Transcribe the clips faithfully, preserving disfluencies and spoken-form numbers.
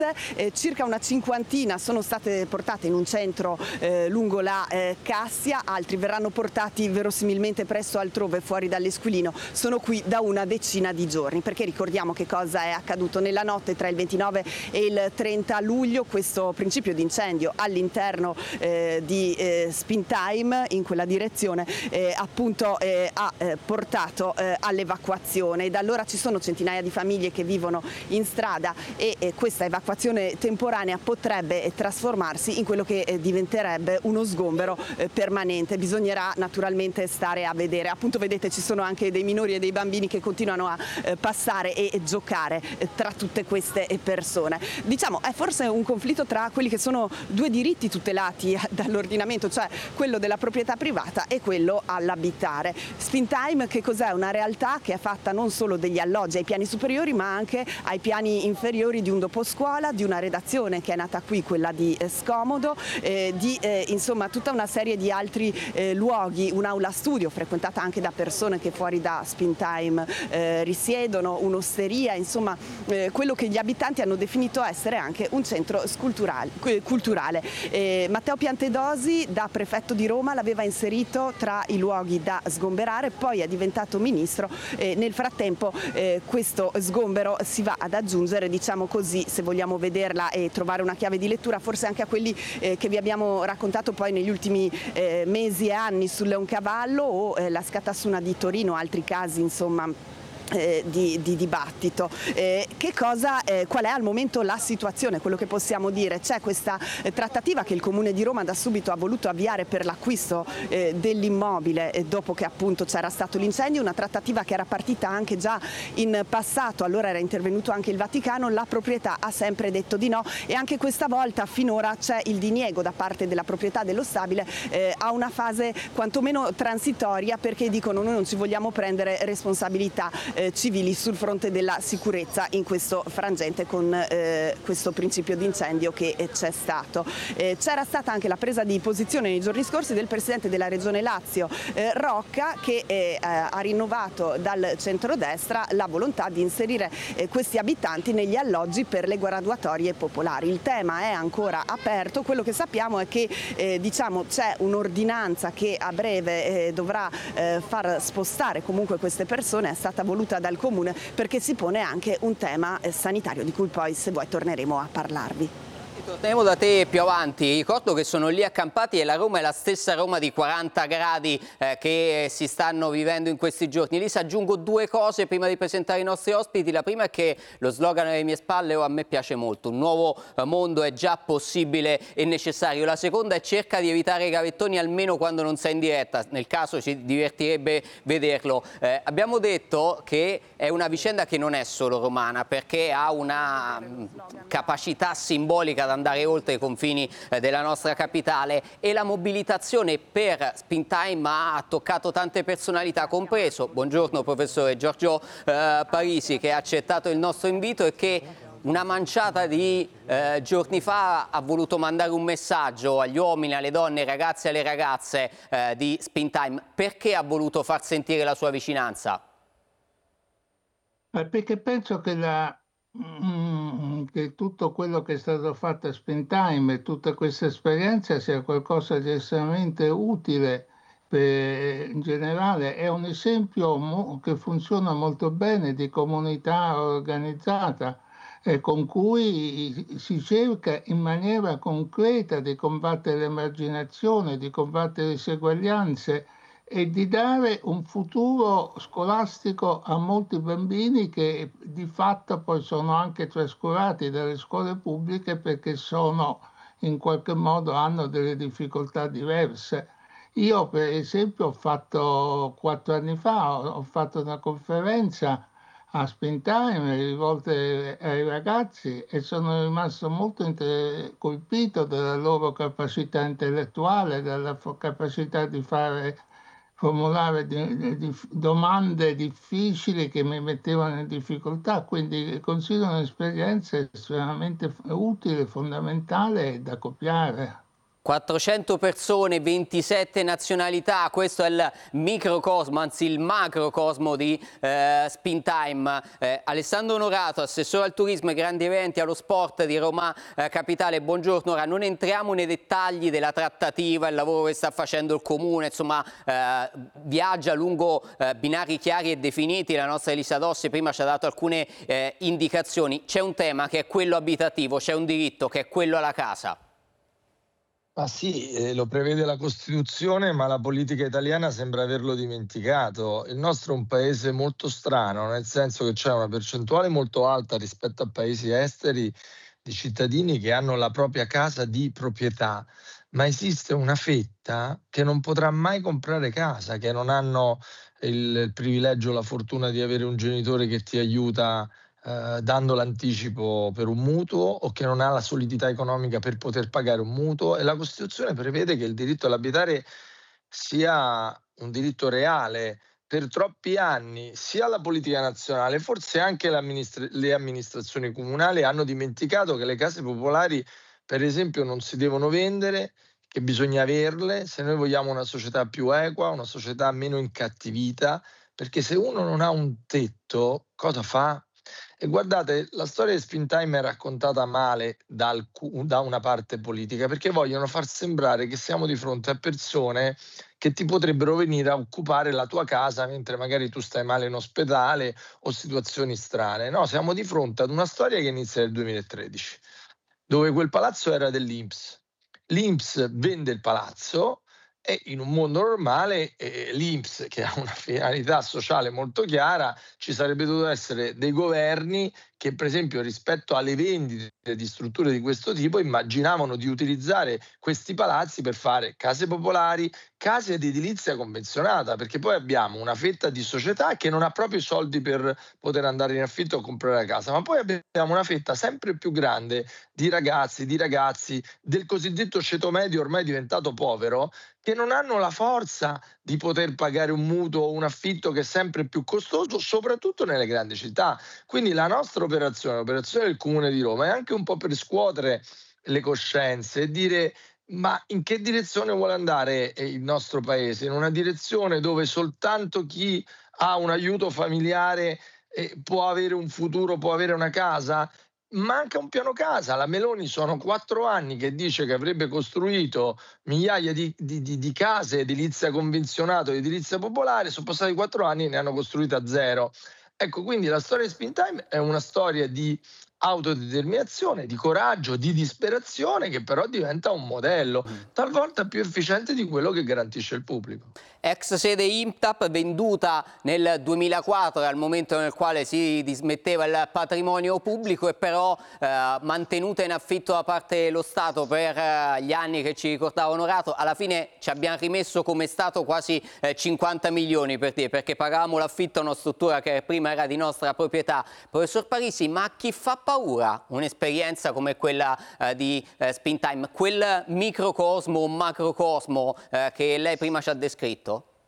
Eh, circa una cinquantina sono state portate in un centro eh, lungo la eh, Cassia, altri verranno portati verosimilmente presto altrove fuori dall'Esquilino. Sono qui da una decina di giorni, perché ricordiamo che cosa è accaduto nella notte tra il ventinove e il trenta luglio. Questo principio di incendio all'interno eh, di eh, Springtime, in quella direzione, eh, appunto eh, ha eh, portato eh, all'evacuazione. Da allora ci sono centinaia di famiglie che vivono in strada e eh, questa evacuazione temporanea potrebbe trasformarsi in quello che diventerebbe uno sgombero permanente. Bisognerà naturalmente stare a vedere. Appunto, vedete, ci sono anche dei minori e dei bambini che continuano a passare e giocare tra tutte queste persone. Diciamo, è forse un conflitto tra quelli che sono due diritti tutelati dall'ordinamento, cioè quello della proprietà privata e quello all'abitare. Springtime che cos'è? Una realtà che è fatta non solo degli alloggi ai piani superiori, ma anche ai piani inferiori di un doposcuola, di una redazione che è nata qui, quella di eh, Scomodo, eh, di eh, insomma tutta una serie di altri eh, luoghi, un'aula studio frequentata anche da persone che fuori da Springtime eh, risiedono, un'osteria, insomma eh, quello che gli abitanti hanno definito essere anche un centro culturale. Eh, Matteo Piantedosi, da prefetto di Roma, l'aveva inserito tra i luoghi da sgomberare, poi è diventato ministro e nel frattempo eh, questo sgombero si va ad aggiungere, diciamo così, se vogliamo vederla e trovare una chiave di lettura, forse anche a quelli eh, che vi abbiamo raccontato poi negli ultimi eh, mesi e anni sul Leoncavallo o eh, la Scatassuna di Torino, altri casi insomma Eh, di, di dibattito. Eh, che cosa, eh, qual è al momento la situazione? Quello che possiamo dire: c'è questa eh, trattativa che il Comune di Roma da subito ha voluto avviare per l'acquisto eh, dell'immobile eh, dopo che appunto c'era stato l'incendio, una trattativa che era partita anche già in passato, allora era intervenuto anche il Vaticano, la proprietà ha sempre detto di no e anche questa volta finora c'è il diniego da parte della proprietà dello stabile eh, a una fase quantomeno transitoria, perché dicono: noi non ci vogliamo prendere responsabilità eh, civili sul fronte della sicurezza in questo frangente con eh, questo principio di incendio che eh, c'è stato. Eh, c'era stata anche la presa di posizione nei giorni scorsi del presidente della Regione Lazio eh, Rocca, che eh, ha rinnovato dal centrodestra la volontà di inserire eh, questi abitanti negli alloggi per le graduatorie popolari. Il tema è ancora aperto. Quello che sappiamo è che eh, diciamo c'è un'ordinanza che a breve eh, dovrà eh, far spostare comunque queste persone, è stata voluta dal Comune perché si pone anche un tema eh, sanitario di cui poi, se vuoi, torneremo a parlarvi. Torneremo da te più avanti. Ricordo che sono lì accampati e la Roma è la stessa Roma di quaranta gradi eh, che si stanno vivendo in questi giorni. Elisa, aggiungo due cose prima di presentare i nostri ospiti. La prima è che lo slogan alle mie spalle oh, a me piace molto: un nuovo eh, mondo è già possibile e necessario. La seconda è: cerca di evitare i gavettoni almeno quando non sei in diretta, nel caso ci divertirebbe vederlo. Eh, abbiamo detto che è una vicenda che non è solo romana, perché ha una mh, capacità simbolica da andare oltre i confini eh, della nostra capitale, e la mobilitazione per Springtime ha toccato tante personalità, compreso, buongiorno professore, Giorgio eh, Parisi, che ha accettato il nostro invito e che una manciata di eh, giorni fa ha voluto mandare un messaggio agli uomini, alle donne, ai ragazzi e alle ragazze eh, di Springtime. Perché ha voluto far sentire la sua vicinanza? Perché penso che, la, mm, che tutto quello che è stato fatto a Springtime e tutta questa esperienza sia qualcosa di estremamente utile per, in generale. È un esempio mo- che funziona molto bene di comunità organizzata eh, con cui si cerca in maniera concreta di combattere l'emarginazione, di combattere le diseguaglianze e di dare un futuro scolastico a molti bambini che di fatto poi sono anche trascurati dalle scuole pubbliche perché sono in qualche modo hanno delle difficoltà diverse. Io per esempio ho fatto quattro anni fa, ho, ho fatto una conferenza a Springtime rivolte ai ragazzi e sono rimasto molto inter- colpito dalla loro capacità intellettuale, dalla fo- capacità di fare formulare di- di- domande difficili che mi mettevano in difficoltà, quindi considero un'esperienza estremamente f- utile, fondamentale e da copiare. quattrocento persone, ventisette nazionalità, questo è il microcosmo, anzi il macrocosmo di eh, Spintime. Eh, Alessandro Onorato, assessore al turismo e grandi eventi allo sport di Roma eh, Capitale, buongiorno. Ora non entriamo nei dettagli della trattativa, il lavoro che sta facendo il Comune, insomma eh, viaggia lungo eh, binari chiari e definiti. La nostra Elisa Dossi prima ci ha dato alcune eh, indicazioni. C'è un tema che è quello abitativo, c'è un diritto che è quello alla casa. Ma sì, eh, lo prevede la Costituzione, ma la politica italiana sembra averlo dimenticato. Il nostro è un paese molto strano, nel senso che c'è una percentuale molto alta rispetto a paesi esteri di cittadini che hanno la propria casa di proprietà, ma esiste una fetta che non potrà mai comprare casa, che non hanno il, il privilegio, la fortuna di avere un genitore che ti aiuta Eh, dando l'anticipo per un mutuo, o che non ha la solidità economica per poter pagare un mutuo, e la Costituzione prevede che il diritto all'abitare sia un diritto reale. Per troppi anni sia la politica nazionale, forse anche le amministrazioni comunali, hanno dimenticato che le case popolari, per esempio, non si devono vendere, che bisogna averle se noi vogliamo una società più equa, una società meno incattivita, perché se uno non ha un tetto, cosa fa? E guardate, la storia di Spintime è raccontata male da, da una parte politica, perché vogliono far sembrare che siamo di fronte a persone che ti potrebbero venire a occupare la tua casa mentre magari tu stai male in ospedale o situazioni strane. No, siamo di fronte ad una storia che inizia nel duemilatredici, dove quel palazzo era dell'I N P S. L'I N P S vende il palazzo e in un mondo normale eh, l'I N P S, che ha una finalità sociale molto chiara, ci sarebbe dovuto essere dei governi che, per esempio, rispetto alle vendite di strutture di questo tipo, immaginavano di utilizzare questi palazzi per fare case popolari, case di edilizia convenzionata, perché poi abbiamo una fetta di società che non ha proprio i soldi per poter andare in affitto o comprare la casa, ma poi abbiamo una fetta sempre più grande di ragazzi, di ragazzi del cosiddetto ceto medio ormai diventato povero, che non hanno la forza di poter pagare un mutuo o un affitto che è sempre più costoso, soprattutto nelle grandi città. Quindi la nostra operazione, l'operazione del Comune di Roma, è anche un po' per scuotere le coscienze e dire: ma in che direzione vuole andare il nostro paese? In una direzione dove soltanto chi ha un aiuto familiare eh, può avere un futuro, può avere una casa? Manca un piano casa. La Meloni sono quattro anni che dice che avrebbe costruito migliaia di, di, di, di case, edilizia convenzionata, edilizia popolare, sono passati quattro anni e ne hanno costruita zero. Ecco, quindi la storia di Spintime è una storia di autodeterminazione, di coraggio, di disperazione, che però diventa un modello, talvolta più efficiente di quello che garantisce il pubblico. Ex sede I M T A P, venduta nel duemilaquattro, al momento nel quale si dismetteva il patrimonio pubblico, e però eh, mantenuta in affitto da parte dello Stato per eh, gli anni che ci ricordava Onorato. Alla fine ci abbiamo rimesso come Stato quasi eh, cinquanta milioni per dire, perché pagavamo l'affitto a una struttura che prima era di nostra proprietà. Professor Parisi, ma a chi fa paura un'esperienza come quella eh, di eh, Spintime, quel microcosmo o macrocosmo eh, che lei prima ci ha descritto?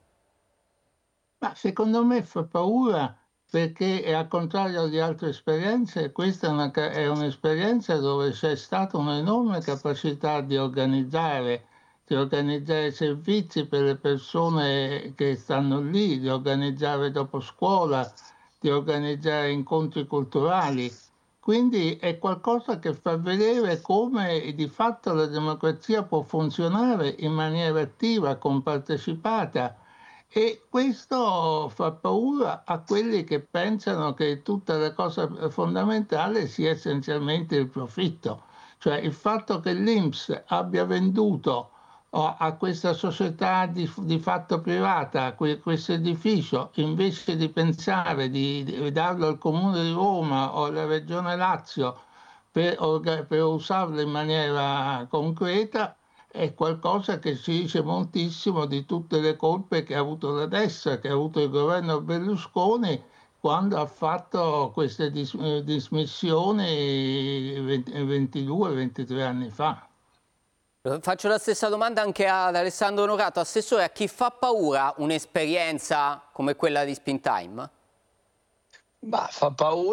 Ma secondo me fa paura perché, al contrario di altre esperienze, questa è, una, è un'esperienza dove c'è stata un'enorme capacità di organizzare, di organizzare servizi per le persone che stanno lì, di organizzare dopo scuola, di organizzare incontri culturali. Quindi è qualcosa che fa vedere come di fatto la democrazia può funzionare in maniera attiva, compartecipata. E questo fa paura a quelli che pensano che tutta la cosa fondamentale sia essenzialmente il profitto. Cioè il fatto che l'I N P S abbia venduto oh, a questa società di, di fatto privata questo edificio, invece di pensare di, di darlo al Comune di Roma o alla Regione Lazio per, per usarlo in maniera concreta, è qualcosa che ci dice moltissimo di tutte le colpe che ha avuto la destra, che ha avuto il governo Berlusconi quando ha fatto queste dis dismissioni ventidue ventitré anni fa. Faccio la stessa domanda anche ad Alessandro Onorato. Assessore, a chi fa paura un'esperienza come quella di Spintime? Ma fa paura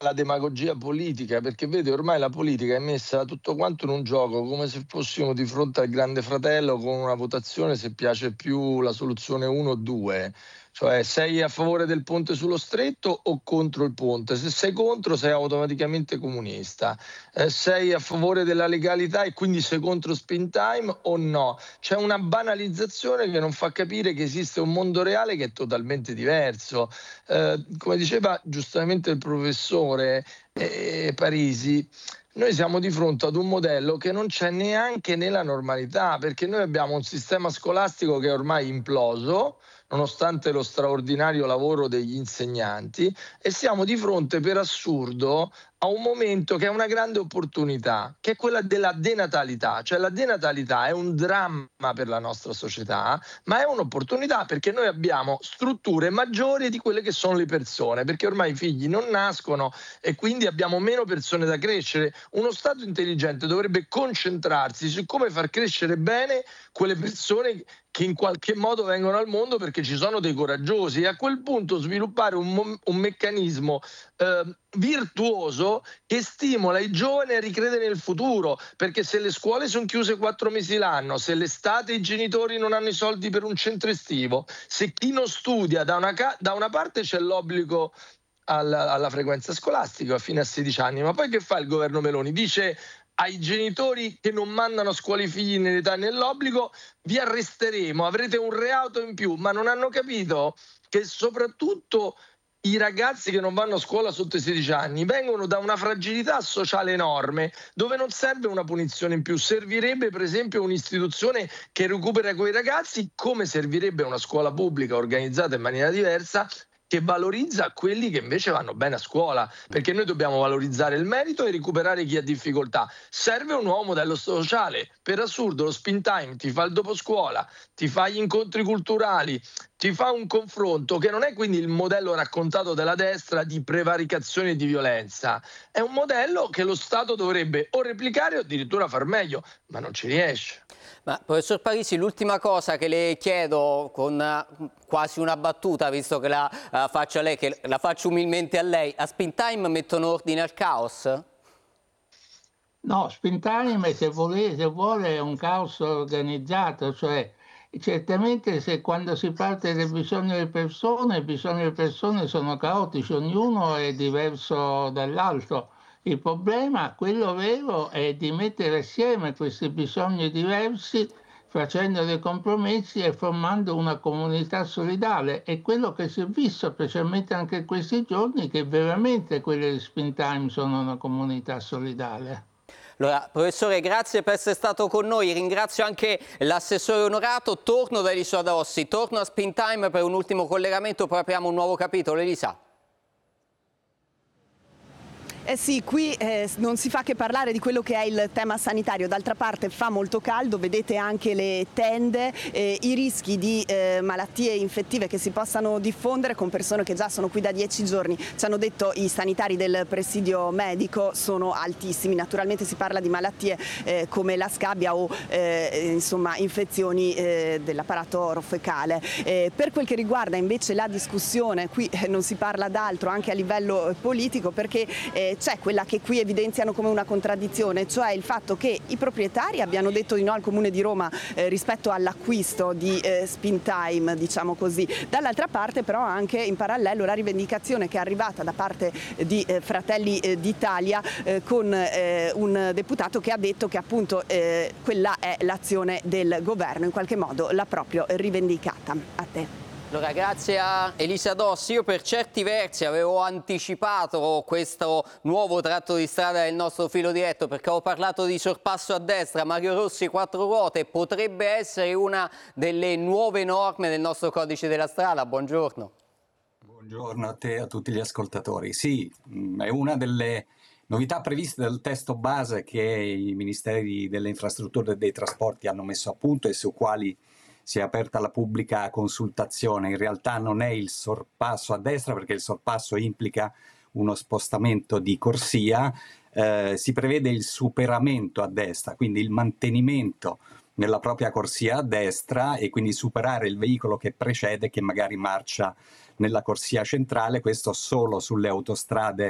la demagogia politica, perché vede ormai la politica è messa tutto quanto in un gioco, come se fossimo di fronte al Grande Fratello con una votazione se piace più la soluzione uno o due. Cioè, sei a favore del ponte sullo stretto o contro il ponte? Se sei contro sei automaticamente comunista. Eh, sei a favore della legalità e quindi sei contro spin time o no? C'è una banalizzazione che non fa capire che esiste un mondo reale che è totalmente diverso. Eh, come diceva giustamente il professore eh, Parisi, noi siamo di fronte ad un modello che non c'è neanche nella normalità, perché noi abbiamo un sistema scolastico che è ormai imploso, nonostante lo straordinario lavoro degli insegnanti, e siamo di fronte per assurdo a un momento che è una grande opportunità, che è quella della denatalità. Cioè la denatalità è un dramma per la nostra società, ma è un'opportunità perché noi abbiamo strutture maggiori di quelle che sono le persone, perché ormai i figli non nascono e quindi abbiamo meno persone da crescere. Uno Stato intelligente dovrebbe concentrarsi su come far crescere bene quelle persone che in qualche modo vengono al mondo perché ci sono dei coraggiosi, e a quel punto sviluppare un, un meccanismo eh, virtuoso che stimola i giovani a ricredere nel futuro, perché se le scuole sono chiuse quattro mesi l'anno, se l'estate i genitori non hanno i soldi per un centro estivo, se chi non studia da una, da una parte c'è l'obbligo alla, alla frequenza scolastica fino a sedici anni, ma poi che fa il governo Meloni? Dice ai genitori che non mandano a scuola i figli nell'età e nell'obbligo: vi arresteremo, avrete un reato in più. Ma non hanno capito che soprattutto i ragazzi che non vanno a scuola sotto i sedici anni vengono da una fragilità sociale enorme, dove non serve una punizione in più, servirebbe per esempio un'istituzione che recupera quei ragazzi, come servirebbe una scuola pubblica organizzata in maniera diversa, che valorizza quelli che invece vanno bene a scuola, perché noi dobbiamo valorizzare il merito e recuperare chi ha difficoltà. Serve un nuovo modello sociale. Per assurdo lo spin time ti fa il dopo scuola, ti fa gli incontri culturali, ti fa un confronto che non è quindi il modello raccontato dalla destra di prevaricazione e di violenza, è un modello che lo Stato dovrebbe o replicare o addirittura far meglio, ma non ci riesce. Ma professor Parisi, l'ultima cosa che le chiedo con uh, quasi una battuta, visto che la uh, faccio a lei, che la faccio umilmente a lei, a spin time mettono ordine al caos? No, spin time se vuole, se vuole è un caos organizzato, cioè certamente se quando si parte del bisogno delle persone, i bisogni delle persone sono caotici, ognuno è diverso dall'altro. Il problema, quello vero, è di mettere assieme questi bisogni diversi, facendo dei compromessi e formando una comunità solidale. E quello che si è visto, specialmente anche in questi giorni, che veramente quelle di spin time sono una comunità solidale. Allora, professore, grazie per essere stato con noi, ringrazio anche l'assessore Onorato, torno da Elisa Dossi, torno a Spin Time per un ultimo collegamento, poi apriamo un nuovo capitolo. Elisa. Eh sì, qui eh, non si fa che parlare di quello che è il tema sanitario, d'altra parte fa molto caldo, vedete anche le tende, eh, i rischi di eh, malattie infettive che si possano diffondere con persone che già sono qui da dieci giorni, ci hanno detto i sanitari del presidio medico, sono altissimi. Naturalmente si parla di malattie eh, come la scabbia o eh, insomma infezioni eh, dell'apparato orofecale. Eh, per quel che riguarda invece la discussione, qui eh, non si parla d'altro anche a livello eh, politico, perché eh, c'è quella che qui evidenziano come una contraddizione, cioè il fatto che i proprietari abbiano detto di no al Comune di Roma eh, rispetto all'acquisto di eh, spin time, diciamo così. Dall'altra parte però anche in parallelo la rivendicazione che è arrivata da parte di eh, Fratelli eh, d'Italia eh, con eh, un deputato che ha detto che appunto eh, quella è l'azione del governo, in qualche modo l'ha proprio rivendicata. A te. Allora, grazie a Elisa Dossi. Io per certi versi avevo anticipato questo nuovo tratto di strada del nostro filo diretto, perché ho parlato di sorpasso a destra, Mario Rossi quattro ruote, potrebbe essere una delle nuove norme del nostro codice della strada. Buongiorno. Buongiorno a te e a tutti gli ascoltatori. Sì, è una delle novità previste dal testo base che i Ministeri delle Infrastrutture e dei Trasporti hanno messo a punto e su quali si è aperta la pubblica consultazione. In realtà non è il sorpasso a destra, perché il sorpasso implica uno spostamento di corsia, eh, si prevede il superamento a destra, quindi il mantenimento nella propria corsia a destra e quindi superare il veicolo che precede, che magari marcia nella corsia centrale, questo solo sulle autostrade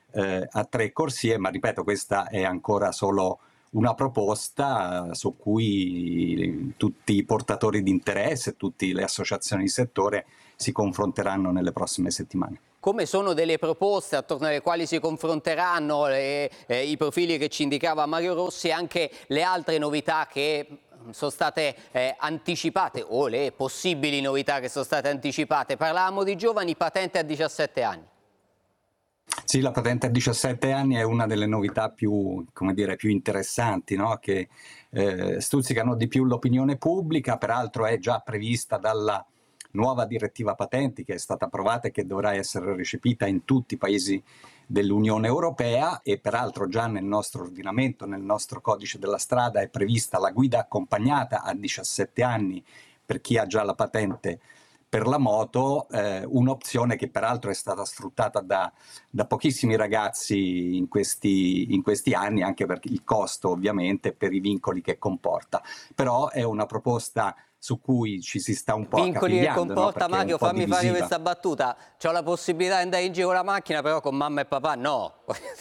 eh, a tre corsie, ma ripeto, questa è ancora solo una proposta su cui tutti i portatori di interesse, tutte le associazioni di settore si confronteranno nelle prossime settimane. Come sono delle proposte attorno alle quali si confronteranno le, eh, i profili che ci indicava Mario Rossi e anche le altre novità che sono state eh, anticipate o le possibili novità che sono state anticipate? Parlavamo di giovani, patente a diciassette anni. Sì, la patente a diciassette anni è una delle novità più, come dire, più interessanti, no? Che eh, stuzzicano di più l'opinione pubblica, peraltro è già prevista dalla nuova direttiva patenti che è stata approvata e che dovrà essere recepita in tutti i paesi dell'Unione Europea, e peraltro già nel nostro ordinamento, nel nostro codice della strada è prevista la guida accompagnata a diciassette anni per chi ha già la patente per la moto, eh, un'opzione che peraltro è stata sfruttata da, da pochissimi ragazzi in questi, in questi anni, anche per il costo ovviamente, per i vincoli che comporta. Però è una proposta su cui ci si sta un po' vincoli che comporta, no? Mario, fammi divisiva. Fare questa battuta. C'ho la possibilità di andare in giro con la macchina, però con mamma e papà no.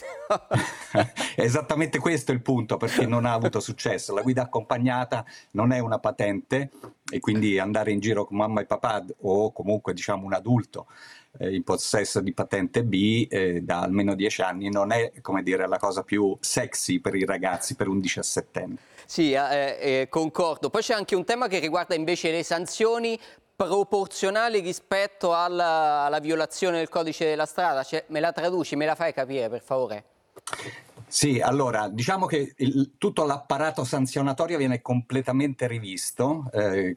È esattamente questo il punto, perché non ha avuto successo. La guida accompagnata non è una patente e quindi andare in giro con mamma e papà o comunque diciamo un adulto eh, in possesso di patente B eh, da almeno dieci anni non è, come dire, la cosa più sexy per i ragazzi, per un diciassettenne. Sì, eh, eh, concordo. Poi c'è anche un tema che riguarda invece le sanzioni proporzionali rispetto alla, alla violazione del codice della strada. Cioè, me la traduci, me la fai capire per favore? Sì, allora diciamo che il, tutto l'apparato sanzionatorio viene completamente rivisto, eh,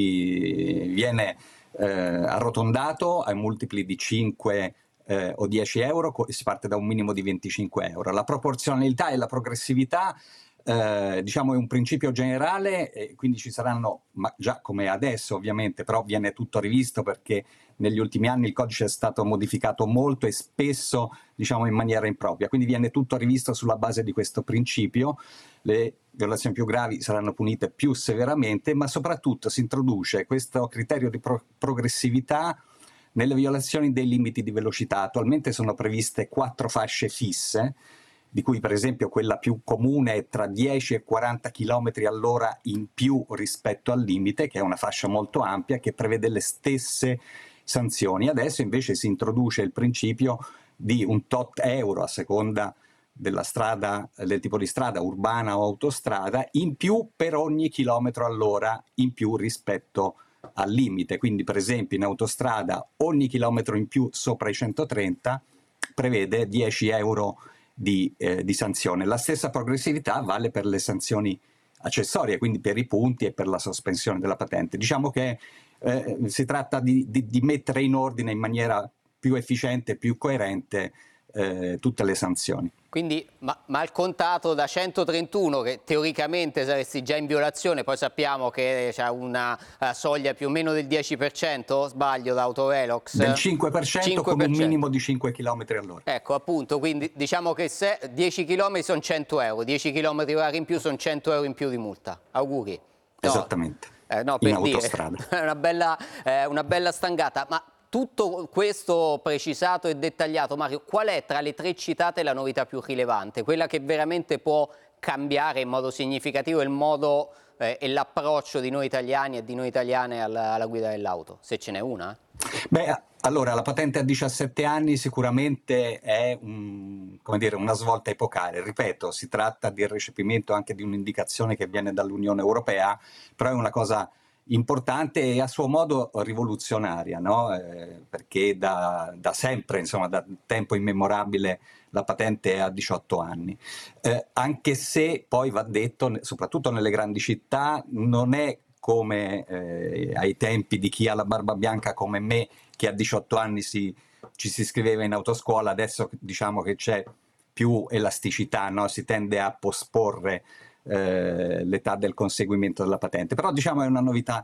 quindi viene eh, arrotondato ai multipli di cinque eh, o dieci euro, si parte da un minimo di venticinque euro. La proporzionalità e la progressività Eh, diciamo è un principio generale, e quindi ci saranno, ma già come adesso ovviamente, però viene tutto rivisto perché negli ultimi anni il codice è stato modificato molto e spesso diciamo in maniera impropria, quindi viene tutto rivisto sulla base di questo principio. Le violazioni più gravi saranno punite più severamente, ma soprattutto si introduce questo criterio di pro- progressività nelle violazioni dei limiti di velocità. Attualmente sono previste quattro fasce fisse, di cui per esempio quella più comune è tra dieci e quaranta chilometri all'ora in più rispetto al limite, che è una fascia molto ampia che prevede le stesse sanzioni. Adesso invece si introduce il principio di un tot euro a seconda della strada, del tipo di strada, urbana o autostrada, in più per ogni chilometro all'ora in più rispetto al limite. Quindi per esempio in autostrada ogni chilometro in più sopra i centotrenta prevede dieci euro Di, eh, di sanzione. La stessa progressività vale per le sanzioni accessorie, quindi per i punti e per la sospensione della patente. Diciamo che eh, si tratta di, di, di mettere in ordine in maniera più efficiente e più coerente eh, tutte le sanzioni. Quindi, ma, ma al contato da centotrentuno, che teoricamente saresti già in violazione, poi sappiamo che c'è una uh, soglia più o meno del dieci per cento, sbaglio, da Autovelox? Del cinque per cento, cinque per cento. Con un minimo di cinque chilometri all'ora. Ecco, appunto, quindi diciamo che se dieci chilometri sono cento euro, dieci chilometri orari in più sono cento euro in più di multa. Auguri. No. Esattamente. Eh, no, per in dire, autostrada. È una bella, eh, una bella stangata, ma tutto questo precisato e dettagliato, Mario, qual è tra le tre citate la novità più rilevante? Quella che veramente può cambiare in modo significativo il modo eh, e l'approccio di noi italiani e di noi italiane alla, alla guida dell'auto, se ce n'è una? Beh, allora la patente a diciassette anni sicuramente è un, come dire, una svolta epocale. Ripeto, si tratta di recepimento anche di un'indicazione che viene dall'Unione Europea, però è una cosa importante e a suo modo rivoluzionaria, no? Eh, perché da, da sempre, insomma, da tempo immemorabile la patente è a diciotto anni. Eh, anche se poi va detto, soprattutto nelle grandi città, non è come eh, ai tempi di chi ha la barba bianca come me, che a diciotto anni si, ci si iscriveva in autoscuola. Adesso diciamo che c'è più elasticità, no? Si tende a posporre eh, l'età del conseguimento della patente, però diciamo è una novità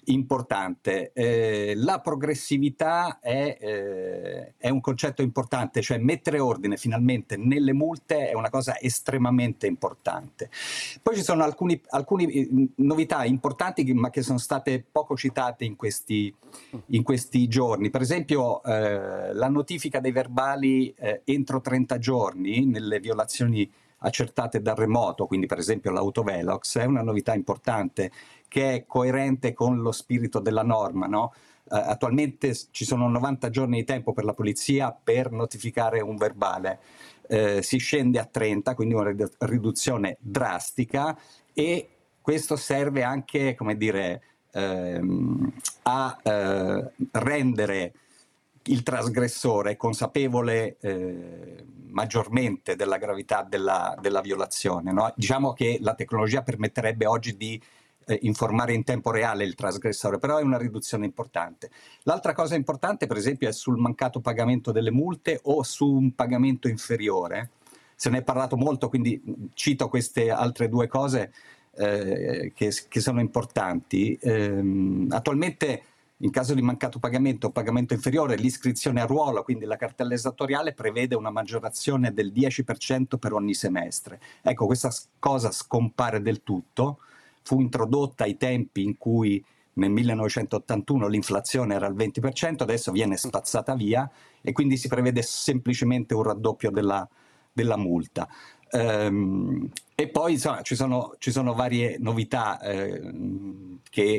importante. Eh, la progressività è, eh, è un concetto importante, cioè mettere ordine finalmente nelle multe è una cosa estremamente importante. Poi ci sono alcune novità importanti ma che sono state poco citate in questi, in questi giorni. Per esempio eh, la notifica dei verbali eh, entro trenta giorni nelle violazioni accertate dal remoto, quindi per esempio l'autovelox, è una novità importante che è coerente con lo spirito della norma, no? Uh, attualmente ci sono novanta giorni di tempo per la polizia per notificare un verbale, uh, si scende a trenta, quindi una riduzione drastica, e questo serve anche, come dire, uh, a uh, rendere il trasgressore consapevole eh, maggiormente della gravità della, della violazione, no? Diciamo che la tecnologia permetterebbe oggi di eh, informare in tempo reale il trasgressore, però è una riduzione importante. L'altra cosa importante, per esempio, è sul mancato pagamento delle multe o su un pagamento inferiore. Se ne è parlato molto, quindi cito queste altre due cose eh, che, che sono importanti. Ehm, attualmente in caso di mancato pagamento o pagamento inferiore, l'iscrizione a ruolo, quindi la cartella esattoriale, prevede una maggiorazione del dieci per cento per ogni semestre. Ecco, questa cosa scompare del tutto, fu introdotta ai tempi in cui nel millenovecentottantuno l'inflazione era al venti per cento, adesso viene spazzata via e quindi si prevede semplicemente un raddoppio della, della multa. Ehm, e poi insomma, ci sono, ci sono varie novità eh, che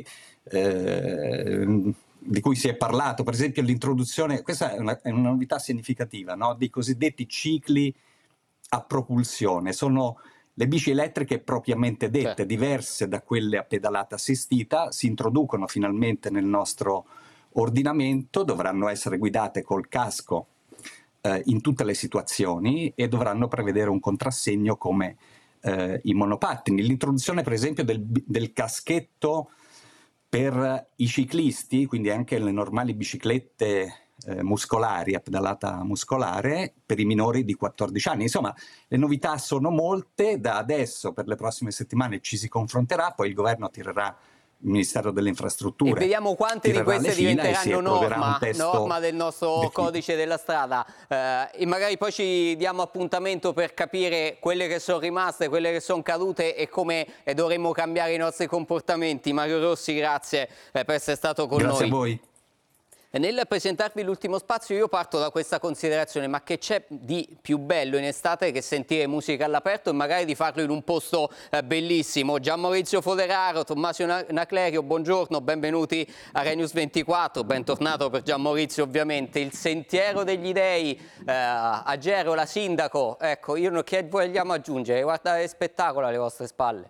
Eh, di cui si è parlato, per esempio l'introduzione, questa è una, è una novità significativa, no? Dei cosiddetti cicli a propulsione. Sono le bici elettriche propriamente dette, diverse da quelle a pedalata assistita, si introducono finalmente nel nostro ordinamento, dovranno essere guidate col casco eh, in tutte le situazioni e dovranno prevedere un contrassegno come eh, i monopattini. L'introduzione per esempio del, del caschetto per i ciclisti, quindi anche le normali biciclette eh, muscolari, a pedalata muscolare, per i minori di quattordici anni. Insomma, le novità sono molte, da adesso per le prossime settimane ci si confronterà, poi il governo tirerà, il Ministero delle Infrastrutture. E vediamo quante di queste diventeranno norma, norma del nostro definito. Codice della strada eh, e magari poi ci diamo appuntamento per capire quelle che sono rimaste, quelle che sono cadute e come eh, dovremmo cambiare i nostri comportamenti. Mario Rossi, grazie eh, per essere stato con grazie noi. Grazie a voi. Nel presentarvi l'ultimo spazio io parto da questa considerazione: ma che c'è di più bello in estate che sentire musica all'aperto e magari di farlo in un posto eh, bellissimo. Gianmaurizio Foderaro, Tommasio Naclerio, buongiorno, benvenuti a Rai News ventiquattro, bentornato per Gianmaurizio ovviamente. Il Sentiero degli Dei eh, a Gerola, sindaco, ecco, io non, che vogliamo aggiungere? Guardate spettacolo alle vostre spalle.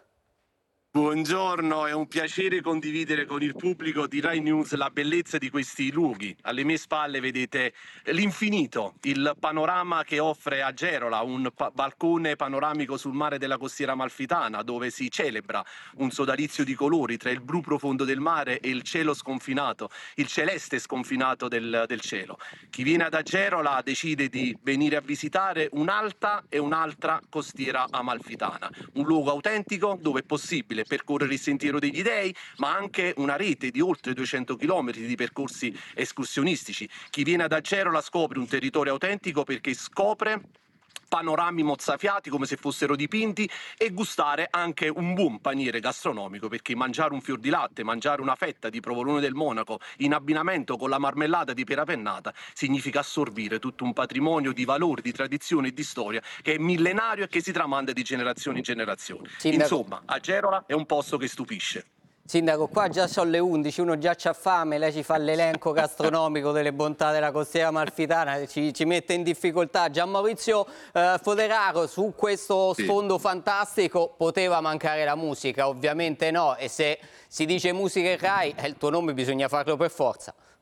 Buongiorno, è un piacere condividere con il pubblico di Rai News la bellezza di questi luoghi. Alle mie spalle vedete l'infinito, il panorama che offre a Gerola, un pa- balcone panoramico sul mare della costiera amalfitana, dove si celebra un sodalizio di colori tra il blu profondo del mare e il cielo sconfinato, il celeste sconfinato del, del cielo. Chi viene ad Agerola decide di venire a visitare un'alta e un'altra costiera amalfitana, un luogo autentico dove è possibile percorrere il Sentiero degli Dei, ma anche una rete di oltre duecento chilometri di percorsi escursionistici. Chi viene ad Agerola scopre un territorio autentico perché scopre panorami mozzafiati come se fossero dipinti e gustare anche un buon paniere gastronomico, perché mangiare un fior di latte, mangiare una fetta di provolone del Monaco in abbinamento con la marmellata di pera pennata significa assorbire tutto un patrimonio di valori, di tradizione e di storia che è millenario e che si tramanda di generazione in generazione. Sindaco. Insomma, Agerola è un posto che stupisce. Sindaco, qua già sono le undici, uno già c'ha fame, lei ci fa l'elenco gastronomico delle bontà della costiera amalfitana, ci, ci mette in difficoltà. Gianmaurizio eh, Foderaro, su questo sfondo sì. fantastico poteva mancare la musica? Ovviamente no, e se si dice musica e Rai, eh, il tuo nome bisogna farlo per forza.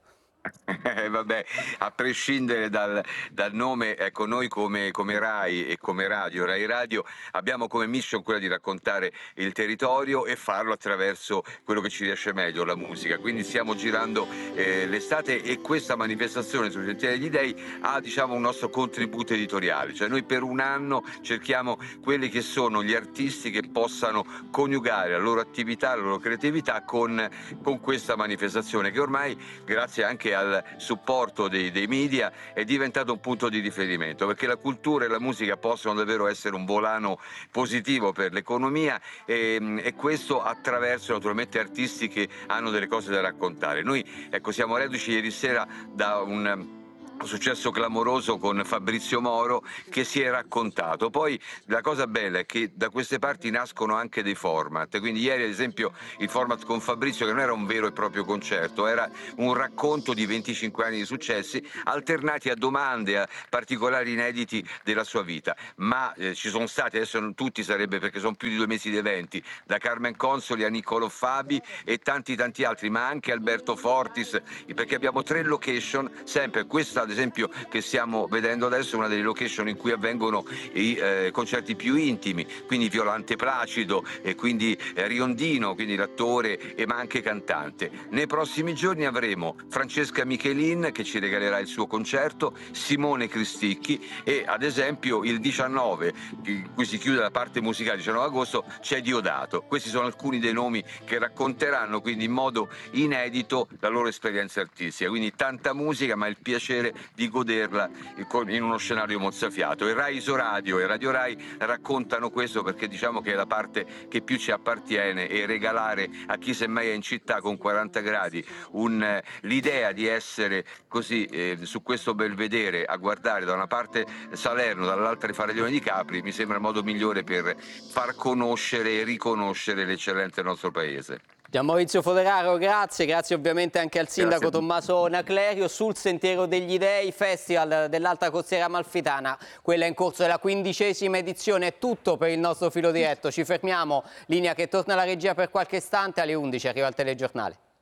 Eh, vabbè, a prescindere dal, dal nome, ecco, noi come, come RAI e come radio, RAI Radio, abbiamo come mission quella di raccontare il territorio e farlo attraverso quello che ci riesce meglio, la musica. Quindi stiamo girando eh, l'estate e questa manifestazione sul Sentiero degli Dei ha, diciamo, un nostro contributo editoriale, cioè noi per un anno cerchiamo quelli che sono gli artisti che possano coniugare la loro attività, la loro creatività con, con questa manifestazione che ormai, grazie anche al supporto dei, dei media, è diventato un punto di riferimento, perché la cultura e la musica possono davvero essere un volano positivo per l'economia e, e questo attraverso naturalmente artisti che hanno delle cose da raccontare. Noi, ecco, siamo reduci ieri sera da un un successo clamoroso con Fabrizio Moro che si è raccontato. Poi la cosa bella è che da queste parti nascono anche dei format, quindi ieri ad esempio il format con Fabrizio, che non era un vero e proprio concerto, era un racconto di venticinque anni di successi alternati a domande, a particolari inediti della sua vita, ma eh, ci sono stati, adesso non tutti sarebbe perché sono più di due mesi di eventi, da Carmen Consoli a Niccolò Fabi e tanti tanti altri, ma anche Alberto Fortis, perché abbiamo tre location, sempre questa ad esempio che stiamo vedendo adesso è una delle location in cui avvengono i eh, concerti più intimi, quindi Violante Placido e quindi eh, Riondino, quindi l'attore e ma anche cantante. Nei prossimi giorni avremo Francesca Michelin che ci regalerà il suo concerto, Simone Cristicchi e ad esempio il diciannove, in cui si chiude la parte musicale, diciannove agosto, c'è Diodato. Questi sono alcuni dei nomi che racconteranno quindi in modo inedito la loro esperienza artistica, quindi tanta musica ma il piacere di goderla in uno scenario mozzafiato. E Rai Isoradio e Radio Rai raccontano questo perché diciamo che è la parte che più ci appartiene e regalare a chi semmai è in città con quaranta gradi un, l'idea di essere così eh, su questo belvedere a guardare da una parte Salerno, dall'altra il Faraglione di Capri mi sembra il modo migliore per far conoscere e riconoscere l'eccellenza del nostro paese. Gian Maurizio Foderaro, grazie, grazie ovviamente anche al sindaco Grazie. Tommaso Naclerio. Sul Sentiero degli Dei, Festival dell'Alta Costiera Amalfitana, quella in corso della quindicesima edizione. È tutto per il nostro filo diretto, ci fermiamo, linea che torna alla regia per qualche istante, alle undici arriva il telegiornale.